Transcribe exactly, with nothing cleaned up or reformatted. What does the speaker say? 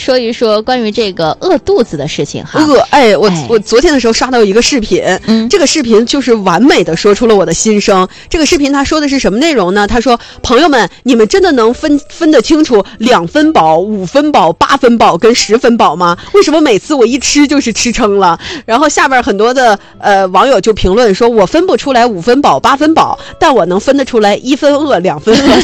说一说关于这个饿肚子的事情哈。 饿，哎，我哎我昨天的时候刷到一个视频，嗯，这个视频就是完美的说出了我的心声。这个视频他说的是什么内容呢？他说：“朋友们，你们真的能分分得清楚两分饱、五分饱、八分饱跟十分饱吗？为什么每次我一吃就是吃撑了？”然后下边很多的呃网友就评论说：“我分不出来五分饱、八分饱，但我能分得出来一分饿、两分饿、